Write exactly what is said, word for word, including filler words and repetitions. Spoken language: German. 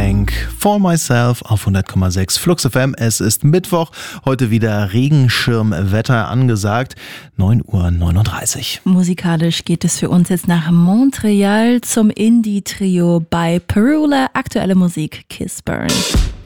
Frank, For Myself auf hundert Komma sechs Flux F M. Es ist Mittwoch, heute wieder Regenschirmwetter angesagt, neun Uhr neununddreißig. Musikalisch geht es für uns jetzt nach Montreal zum Indie-Trio bei Perula. Aktuelle Musik Kiss Burn.